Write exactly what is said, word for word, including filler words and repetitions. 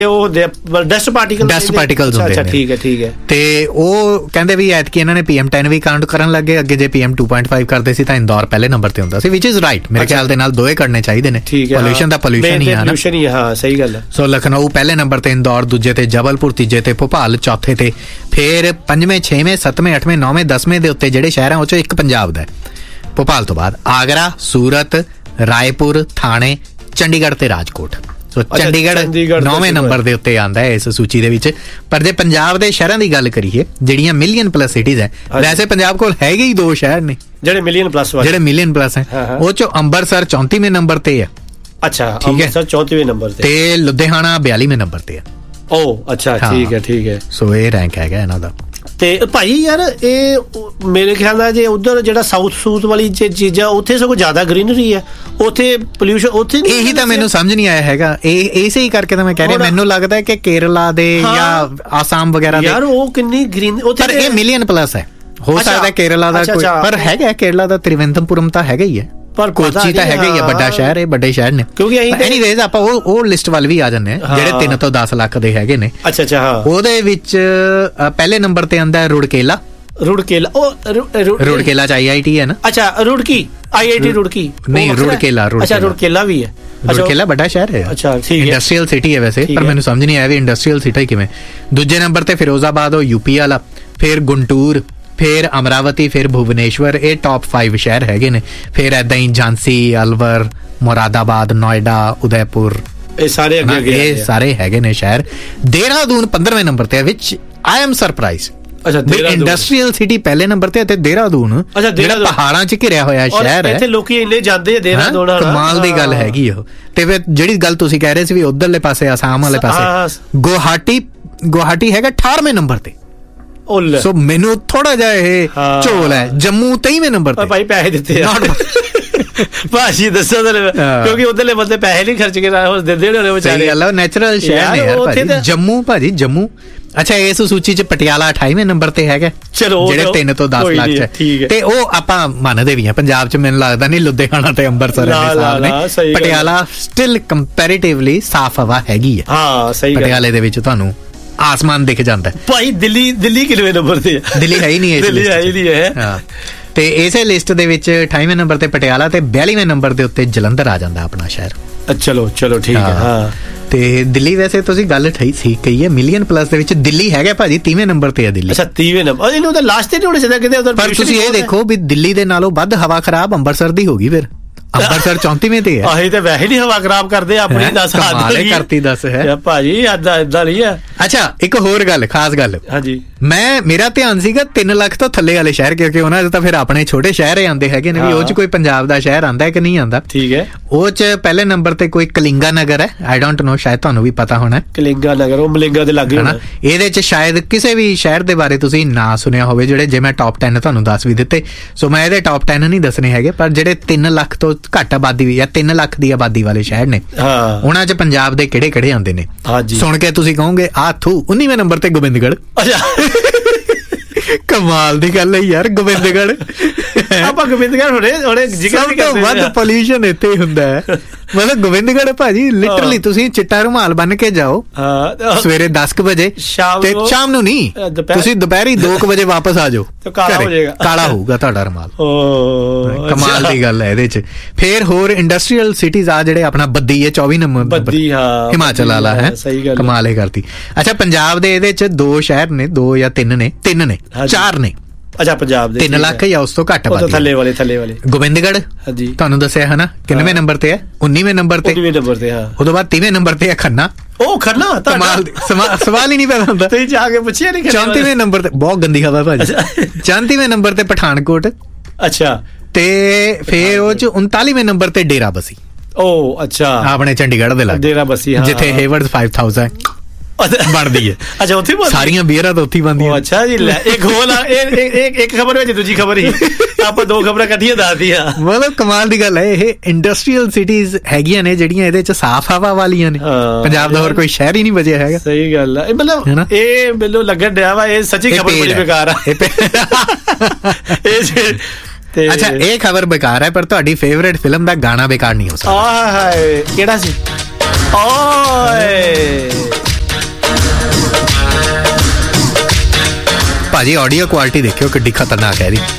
Dust particle dust particles ਹੁੰਦੇ ਨੇ। ਠੀਕ ਹੈ ਠੀਕ ਹੈ। ਤੇ ਉਹ ਕਹਿੰਦੇ ਵੀ ਐਤਕੀ ਇਹਨਾਂ ਨੇ ਪੀ ਐਮ ਟੈਨ ਵੀ ਕਾਊਂਟ ਕਰਨ ਲੱਗੇ। ਅੱਗੇ ਜੇ P M to point five ਕਰਦੇ ਸੀ ਤਾਂ ਇੰਦੌਰ ਪਹਿਲੇ ਨੰਬਰ ਤੇ ਹੁੰਦਾ ਸੀ, ਵਿਚ ਇਜ਼ ਰਾਈਟ। ਮੇਰੇ ਖਿਆਲ ਦੇ ਨਾਲ ਦੋਏ ਕਰਨੇ ਚਾਹੀਦੇ ਨੇ। ਪੋਲਿਊਸ਼ਨ ਦਾ ਪੋਲਿਊਸ਼ਨ ਹੀ ਆ ਨਾ। ਹਾਂ ਸਹੀ ਗੱਲ ਹੈ। ਸੋ ਲਖਨਊ ਪਹਿਲੇ ਨੰਬਰ ਤੇ, ਇੰਦੌਰ ਦੂਜੇ ਤੇ, ਜਬਲਪੁਰ ਤੀਜੇ ਤੇ, ਭੋਪਾਲ ਚੌਥੇ ਤੇ। ਫਿਰ ਪੰਜਵੇਂ ਛੇਵੇਂ ਸੱਤਵੇਂ ਅੱਠਵੇਂ ਨੌਵੇਂ ਦਸਵੇਂ ਦੇ ਉੱਤੇ ਜਿਹੜੇ ਸ਼ਹਿਰ ਆ ਉਹ ਚੋਂ ਇੱਕ ਪੰਜਾਬ ਦਾ ਹੈ। ਭੋਪਾਲ ਤੋਂ ਬਾਅਦ ਆਗਰਾ, ਸੂਰਤ, ਰਾਏਪੁਰ, ਥਾਣੇ, ਚੰਡੀਗੜ੍ਹ ਤੇ ਰਾਜਕੋਟ। ਸੋ ਚੰਡੀਗੜ੍ਹ ਨੌਵੇਂ ਨੰਬਰ ਦੇ ਉੱਤੇ ਆਉਂਦਾ ਹੈ ਇਸ ਸੂਚੀ ਦੇ ਵਿੱਚ। ਪਰ ਜੇ ਪੰਜਾਬ ਦੇ ਸ਼ਹਿਰਾਂ ਦੀ ਗੱਲ ਕਰੀਏ ਜਿਹੜੀਆਂ ਮਿਲੀਅਨ ਪਲੱਸ ਸਿਟੀਜ਼ ਹੈ, ਵੈਸੇ ਪੰਜਾਬ ਕੋਲ ਹੈਗੇ ਹੀ ਦੋ ਸ਼ਹਿਰ ਨੇ ਜਿਹੜੇ ਮਿਲੀਅਨ ਪਲੱਸ ਜਿਹੜੇ ਮਿਲੀਅਨ ਪਲੱਸ ਹੈ। ਉਹ ਚੋਂ ਅੰਮ੍ਰਿਤਸਰ ਚੌਂਤੀਵੇਂ ਨੰਬਰ ਤੇ ਹੈ। ਅੱਛਾ, ਅੰਮ੍ਰਿਤਸਰ ਚੌਂਤੀਵੇਂ ਨੰਬਰ ਤੇ, ਤੇ ਲੁਧਿਆਣਾ ਬਿਆਲੀਵੇਂ ਨੰਬਰ ਤੇ ਹੈ। ਓ ਅੱਛਾ ਠੀਕ ਹੈ ਠੀਕ ਹੈ। ਸੋ ਇਹ ਰੈਂਕ ਹੈਗਾ ਇਹਨਾਂ ਦਾ। ਤੇ ਭਾਈ ਯਾਰ ਇਹ ਮੇਰੇ ਖਿਆਲ ਨਾਲ ਜੇ ਉਧਰ ਜਿਹੜਾ ਸਾਊਥ ਸੂਥ ਵਾਲੀ ਚੀਜ਼ਾਂ ਉੱਥੇ ਸਗੋਂ ਜ਼ਿਆਦਾ ਗ੍ਰੀਨਰੀ ਹੈ, ਉੱਥੇ ਪੋਲਿਊਸ਼ਨ ਉੱਥੇ ਇਹੀ ਤਾਂ ਮੈਨੂੰ ਸਮਝ ਨਹੀਂ ਆਇਆ ਹੈਗਾ। ਇਹ ਇਸੇ ਹੀ ਕਰਕੇ ਤਾਂ ਮੈਂ ਕਹਿ ਰਿਹਾ, ਮੈਨੂੰ ਲੱਗਦਾ ਹੈ ਕਿ ਕੇਰਲਾ ਦੇ ਜਾਂ ਆਸਾਮ ਵਗੈਰਾ ਦੇ ਯਾਰ ਉਹ ਕਿੰਨੀ ਗ੍ਰੀਨ ਉੱਥੇ। ਪਰ ਇਹ ਮਿਲੀਅਨ ਪਲੱਸ ਹੈ। ਹੋ ਸਕਦਾ ਕੇਰਲਾ ਦਾ ਕੋਈ, ਪਰ ਹੈਗਾ ਕੇਰਲਾ ਦਾ ਤ੍ਰਿਵੇਂਦਰਪੁਰਮ ਤਾਂ ਹੈਗਾ ਹੀ ਹੈ। ਪਰ ਕੋਚੀ ਤਾਂ ਹੈਗਾ ਹੀ ਆ, ਵੱਡਾ ਸ਼ਹਿਰ ਹੈ, ਵੱਡੇ ਸ਼ਹਿਰ ਨੇ। ਕਿਉਂਕਿ ਐਨੀਵੇਜ਼ ਆਪਾਂ ਉਹ ਉਹ ਲਿਸਟ ਵੱਲ ਵੀ ਆ ਜਾਂਦੇ ਆ ਜਿਹੜੇ ਤਿੰਨ ਤੋਂ ਦਸ ਲੱਖ ਦੇ ਹੈਗੇ ਨੇ। ਅੱਛਾ ਅੱਛਾ। ਉਹਦੇ ਵਿੱਚ ਪਹਿਲੇ ਨੰਬਰ ਤੇ ਆਂਦਾ ਰੁੜਕੇਲਾ। ਰੁੜਕੇਲਾ ਉਹ ਰੁੜਕੇਲਾ ਚ ਆਈ ਆਈ ਟੀ ਹੈ ਨਾ। ਅੱਛਾ ਰੁੜਕੀ ਆਈ ਆਈ ਟੀ ਰੁੜਕੀ ਨਹੀਂ ਰੁੜਕੇਲਾ। ਅੱਛਾ ਰੁੜਕੇਲਾ ਵੀ ਹੈ। ਰੁੜਕੇਲਾ ਵੱਡਾ ਸ਼ਹਿਰ ਹੈ। ਅੱਛਾ ਠੀਕ ਹੈ। ਇੰਡਸਟਰੀਅਲ ਸਿਟੀ ਹੈ ਵੈਸੇ, ਪਰ ਮੈਨੂੰ ਸਮਝ ਨਹੀਂ ਆਇਆ ਵੀ ਇੰਡਸਟਰੀਅਲ ਸਿਟੀ ਕਿਵੇਂ। ਦੂਜੇ ਨੰਬਰ ਤੇ ਫਿਰੋਜ਼ਾਬਾਦ, ਉਹ ਯੂਪੀ ਵਾਲਾ। ਫਿਰ ਗੁੰਟੂਰ, ਫਿਰ ਅਮਰਾਵਤੀ, ਫਿਰ ਭੁਵਨੇਸ਼ਵਰ। ਇਹ ਟੌਪ ਫਾਈਵ ਸ਼ਹਿਰ ਹੈਗੇ ਨੇ। ਫਿਰ ਏਦਾਂ ਹੀ ਝਾਂਸੀ, ਅਲਵਰ, ਮੁਰਾਦਾਬਾਦ, ਨੋਇਡਾ, ਉਦੈਪੁਰ, ਇਹ ਸਾਰੇ ਇਹ ਸਾਰੇ ਹੈਗੇ ਨੇ ਸ਼ਹਿਰ। ਦੇਹਰਾਦੂਨ ਪੰਦਰਵੇਂ ਨੰਬਰ ਤੇ, ਵਿਚ ਆਈ ਐਮ ਸਰਪ੍ਰਾਈਜ਼। ਅੱਛਾ ਇੰਡਸਟਰੀਅਲ ਸਿਟੀ ਪਹਿਲੇ ਨੰਬਰ ਤੇ, ਤੇ ਦੇਹਰਾਦੂਨ ਜਿਹੜਾ ਪਹਾੜਾਂ ਚ ਘਿਰਿਆ ਹੋਇਆ ਸ਼ਹਿਰ ਹੈ। ਇੱਥੇ ਲੋਕੀ ਇੰਨੇ ਜਾਂਦੇ ਆ ਦੇਹਰਾਦੂਨ। ਕਮਾਲ ਦੀ ਗੱਲ ਹੈਗੀ ਉਹ। ਤੇ ਫਿਰ ਜਿਹੜੀ ਗੱਲ ਤੁਸੀਂ ਕਹਿ ਰਹੇ ਸੀ ਵੀ ਉਧਰਲੇ ਪਾਸੇ ਆਸਾਮ ਵਾਲੇ ਪਾਸੇ, ਗੁਹਾਟੀ ਗੁਹਾਟੀ ਹੈਗਾ ਅਠਾਰਵੇਂ ਨੰਬਰ ਤੇ। ਸੋ ਮੈਨੂੰ ਥੋੜਾ ਜਿਹਾ ਇਹ ਝੋਲ ਹੈ। ਜੰਮੂ ਤੇਈਵੇਂ ਨੰਬਰ ਤੇ। ਭਾਈ ਪੈਸੇ ਦਿੱਤੇ ਆ ਭਾਜੀ ਦੱਸੋ, ਕਿਉਂਕਿ ਉਧਰਲੇ ਬੰਦੇ ਪੈਸੇ ਨਹੀਂ ਖਰਚ ਕੇ ਦਿੰਦੇ ਹੋਣੇ ਵਿਚਾਰੇ। ਗੱਲ ਆ, ਨੈਚੁਰਲ ਸ਼ਹਿਰ ਨੇ ਯਾਰ ਜੰਮੂ। ਭਾਜੀ ਜੰਮੂ। ਅੱਛਾ ਇਸ ਸੂਚੀ ਚ ਪਟਿਆਲਾ ਅਠਾਈਵੇਂ ਨੰਬਰ ਤੇ ਹੈਗਾ। ਚਲੋ ਜਿਹੜੇ ਤਿੰਨ ਤੋਂ ਦਸ ਲੱਖ ਚ, ਤੇ ਉਹ ਆਪਾਂ ਮੰਨਦੇ ਵੀ ਆ। ਪੰਜਾਬ ਚ ਮੈਨੂੰ ਲੱਗਦਾ ਨਹੀਂ ਲੁਧਿਆਣਾ ਤੇ ਅੰਮ੍ਰਿਤਸਰ ਨੇ। ਪਟਿਆਲਾ ਸਟਿਲ ਕੰਪੈਰੀਟਿਵਲੀ ਸਾਫ਼ ਹਵਾ ਹੈਗੀ ਹੈ। ਹਾਂ ਸਹੀ। ਪਟਿਆਲੇ ਦੇ ਵਿੱਚ ਤੁਹਾਨੂੰ ਆਸਮਾਨ ਦਿਖ ਜਾਂਦਾ ਭਾਈ। ਦਿੱਲੀ ਦਿੱਲੀ ਕਿੰਨਵੇਂ ਨੰਬਰ ਤੇ ਹੈ? ਦਿੱਲੀ ਹੈ ਹੀ ਨਹੀਂ। ਦਿੱਲੀ ਹੈ ਹੀ ਨਹੀਂ ਹੈ। ਤੇ ਇਸੇ ਲਿਸਟ ਦੇ ਵਿੱਚ ਅਠਾਈਵੇਂ ਨੰਬਰ ਤੇ ਪਟਿਆਲਾ, ਤੇ ਬਿਆਲੀਵੇਂ ਨੰਬਰ ਦੇ ਉੱਤੇ ਜਲੰਧਰ ਆ ਜਾਂਦਾ ਆਪਣਾ ਸ਼ਹਿਰ। ਚਲੋ ਚਲੋ ਠੀਕ ਹੈ। ਹਾਂ ਤੇ ਦਿੱਲੀ ਵੈਸੇ ਤੁਸੀਂ ਗੱਲ ਠਈ ਸੀ ਕਹੀ ਹੈ, ਮਿਲੀਅਨ ਪਲੱਸ ਦੇ ਵਿੱਚ ਦਿੱਲੀ ਹੈਗਾ ਭਾਜੀ ਤੀਵੇਂ ਨੰਬਰ ਤੇ ਹੈ ਦਿੱਲੀ। ਅੱਛਾ ਤੀਵੇਂ ਨੰਬਰ। ਇਹਨੂੰ ਤਾਂ ਲਾਸਟ ਤੇ ਨਹੀਂ ਹੋਣਾ ਚਾਹੀਦਾ ਕਿਤੇ ਉਧਰ। ਪਰ ਤੁਸੀਂ ਇਹ ਦੇਖੋ ਵੀ ਦਿੱਲੀ ਦੇ ਨਾਲੋਂ ਵੱਧ ਹਵਾ ਖਰਾਬ ਅੰਮ੍ਰਿਤਸਰ ਦੀ ਹੋ ਗਈ। ਫਿਰ ਅੰਮ੍ਰਿਤਸਰ ਚੌਂਤੀਵੇਂ ਤੇ ਹੈ। ਆਹੀ ਤਾਂ ਵੈਸੇ ਨਹੀਂ ਹਵਾ ਖਰਾਬ ਕਰਦੇ ਆਪਣੀ। ਦੱਸ ਹਾਲੇ ਕਰਤੀ ਦੱਸ ਹੈ ਭਾਜੀ। ਏਦਾਂ ਏਦਾਂ ਨਹੀਂ ਹੈ। ਅੱਛਾ ਇੱਕ ਹੋਰ ਗੱਲ, ਖਾਸ ਗੱਲ। ਹਾਂਜੀ ਮੈਂ ਮੇਰਾ ਧਿਆਨ ਸੀਗਾ ਤਿੰਨ ਲੱਖ ਤੋਂ ਥੱਲੇ ਵਾਲੇ ਸ਼ਹਿਰ, ਕਿਉਂਕਿ ਉਹਨਾਂ ਦੇ ਤਾਂ ਫਿਰ ਆਪਣੇ ਛੋਟੇ ਸ਼ਹਿਰ ਆਉਂਦੇ ਹੈਗੇ ਨੇ ਵੀ ਉਹ ਚ ਕੋਈ ਪੰਜਾਬ ਦਾ ਸ਼ਹਿਰ ਆਂਦਾ ਕਿ ਨਹੀਂ ਆਂਦਾ। ਠੀਕ ਹੈ। ਉਹ ਚ ਪਹਿਲੇ ਨੰਬਰ ਤੇ ਕੋਈ ਕਲਿੰਗਾ ਨਗਰ ਹੈ। ਆਈ ਡੋਂਟ ਨੋ, ਸ਼ਾਇਦ ਤੁਹਾਨੂੰ ਵੀ ਪਤਾ ਹੋਣਾ। ਕਲਿੰਗਾ ਨਗਰ ਉਹ ਮਲਿੰਗਾ ਦੇ ਲਾਗੇ ਹੋਣਾ। ਇਹਦੇ ਚ ਸ਼ਾਇਦ ਕਿਸੇ ਵੀ ਸ਼ਹਿਰ ਦੇ ਬਾਰੇ ਤੁਸੀਂ ਨਾ ਸੁਣਿਆ ਹੋਵੇ ਜਿਹੜੇ ਜੇ ਮੈਂ ਟੌਪ ਟੈਨ ਤੁਹਾਨੂੰ ਦੱਸ ਵੀ ਦਿੱਤੇ। ਸੋ ਮੈਂ ਇਹਦੇ ਟੌਪ ਟੈਨ ਨਹੀਂ ਦੱਸਣੇ ਹੈਗੇ, ਪਰ ਜਿਹੜੇ ਤਿੰਨ ਲੱਖ ਤੋਂ ਘੱਟ ਆਬਾਦੀ ਵੀ ਜਾਂ ਤਿੰਨ ਲੱਖ ਦੀ ਆਬਾਦੀ ਵਾਲੇ ਸ਼ਹਿਰ ਨੇ ਉਹਨਾਂ ਚ ਪੰਜਾਬ ਦੇ ਕਿਹੜੇ ਕਿਹੜੇ ਆਉਂਦੇ ਨੇ ਸੁਣ ਕੇ ਤੁਸੀਂ ਕਹੋਗੇ ਆ ਥੂ। ਉੱਨੀਵੇਂ ਨੰਬਰ ਤੇ ਗੋਬਿੰਦਗੜ੍ਹ। ਕਮਾਲ ਦੀ ਗੱਲ ਹੈ ਯਾਰ, ਗੋਬਿੰਦਗੜ੍ਹ। ਆਪਾਂ ਗੋਬਿੰਦਗੜ੍ਹ ਹੁਣੇ ਹੁਣੇ ਸਭ ਤੋਂ ਵੱਧ ਪੋਲਿਊਸ਼ਨ ਇੱਥੇ ਹੀ ਹੁੰਦਾ ਹੈ। ਮਤਲਬ ਗੋਬਿੰਦਗੜ੍ਹ ਭਾਜੀ ਲਿਟਰਲੀ ਤੁਸੀਂ ਚਿੱਟਾ ਰੁਮਾਲ ਬੰਨ ਕੇ ਜਾਓ ਸਵੇਰੇ ਦਸ ਕੁ ਵਜੇ, ਤੇ ਸ਼ਾਮ ਨੂੰ ਨਹੀਂ, ਤੁਸੀਂ ਦੁਪਹਿਰੀ ਦੋ ਕੁ ਵਜੇ ਵਾਪਸ ਆ ਜਾਓ, ਕਾਲਾ ਹੋਊਗਾ ਤੁਹਾਡਾ ਰੁਮਾਲ। ਕਮਾਲ ਦੀ ਗੱਲ ਹੈ ਇਹਦੇ ਚ। ਫੇਰ ਹੋਰ ਇੰਡਸਟਰੀਅਲ ਸਿਟੀਜ਼ ਆ ਜਿਹੜੇ ਆਪਣਾ ਬੱਦੀ ਹੈ ਚੌਵੀ ਨੰਬਰ, ਹਿਮਾਚਲ ਵਾਲਾ ਹੈ। ਕਮਾਲ ਹੀ ਕਰਤੀ। ਅੱਛਾ ਪੰਜਾਬ ਦੇ ਇਹਦੇ ਚ ਦੋ ਸ਼ਹਿਰ ਨੇ, ਦੋ ਜਾਂ ਤਿੰਨ ਨੇ, ਤਿੰਨ ਨੇ ਚਾਰ ਨੇ। ਅੱਛਾ ਪੰਜਾਬ ਦੇ ਤਿੰਨ ਲੱਖ ਜਾਂ ਉਸ ਤੋਂ ਘੱਟ ਥੱਲੇ ਵਾਲੇ ਥੱਲੇ ਵਾਲੇ ਗੋਬਿੰਦਗੜ੍ਹ ਤੁਹਾਨੂੰ ਦੱਸਿਆ ਹੈ ਨਾ ਕਿੰਨਵੇਂ ਨੰਬਰ ਤੇ ਹੈ? ਉੱਨੀਵੇਂ ਨੰਬਰ ਤੇ। ਨੰਬਰ ਤੇ ਹਾਂ। ਉਹਦੇ ਬਾਅਦ ਤੀਵੇਂ ਨੰਬਰ ਤੇ ਹੈ ਖੰਨਾ। ਉਹ ਖੰਨਾ ਕਮਾਲ ਸਵਾਲ ਹੀ ਨਹੀਂ ਪੈਦਾ ਹੁੰਦਾ। ਤੁਸੀਂ ਜਾ ਕੇ ਪੁੱਛਿਆ ਨਹੀਂ? ਚੌਂਤੀਵੇਂ ਨੰਬਰ ਤੇ ਬਹੁਤ ਗੰਦੀ ਹਵਾ ਭਾਜੀ। ਚੌਂਤੀਵੇਂ ਨੰਬਰ ਤੇ ਪਠਾਨਕੋਟ। ਅੱਛਾ। ਤੇ ਫੇਰ ਉਹ ਚ ਉਨਤਾਲੀਵੇਂ ਨੰਬਰ ਤੇ ਡੇਰਾ ਬਸੀ। ਉਹ ਅੱਛਾ ਆਪਣੇ ਚੰਡੀਗੜ੍ਹ ਦੇ ਲਾਗੇ ਡੇਰਾ ਬਸੀ, ਜਿੱਥੇ ਹੇਵਰਡ ਫਾਈਵ ਥਾਊਜ਼ੈਂਡ ਬਣਦੀ ਹੈ। ਅੱਛਾ ਉੱਥੇ ਸਾਰੀਆਂ ਬੀਅਰਾਂ ਤਾਂ ਉੱਥੇ ਹੀ ਬਣਦੀਆਂ। ਅੱਛਾ ਜੀ ਲੈ ਇੱਕ ਹੋਰ ਇੱਕ ਖਬਰ ਵਿੱਚ ਦੂਜੀ ਖਬਰ ਹੀ ਆਪਾਂ ਦੋ ਖਬਰਾਂ ਇਕੱਠੀਆਂ ਦੱਸਦੀਆਂ। ਮਤਲਬ ਕਮਾਲ ਦੀ ਗੱਲ ਹੈ। ਇਹ ਇੰਡਸਟਰੀਅਲ ਸਿਟੀਜ਼ ਹੈਗੀਆਂ ਨੇ ਜਿਹੜੀਆਂ ਇਹਦੇ ਚ ਸਾਫ਼ ਹਵਾ ਵਾਲੀਆਂ ਨੇ। ਪੰਜਾਬ ਦਾ ਹੋਰ ਕੋਈ ਸ਼ਹਿਰ ਹੀ ਨਹੀਂ ਬਚਿਆ ਹੈਗਾ। ਸਹੀ ਗੱਲ ਹੈ। ਮਤਲਬ ਇਹ ਮੈਨੂੰ ਲੱਗਣ ਡਿਆ ਵਾ ਇਹ ਸੱਚੀ ਖਬਰ ਬੜੀ ਬੇਕਾਰ ਆ। ਅੱਛਾ ਇਹ ਖਬਰ ਬੇਕਾਰ ਹੈ, ਪਰ ਤੁਹਾਡੀ ਫੇਵਰੇਟ ਫਿਲਮ ਦਾ ਗਾਣਾ ਬੇਕਾਰ ਨਹੀਂ ਹੋ ਸਕਦਾ। ਕਿਹੜਾ ਸੀ? ਓਏ ਭਾਜੀ ਆਡੀਓ ਕੁਆਲਿਟੀ ਦੇਖਿਓ ਕਿੱਡੀ ਖਤਰਨਾਕ ਹੈ ਇਹਦੀ।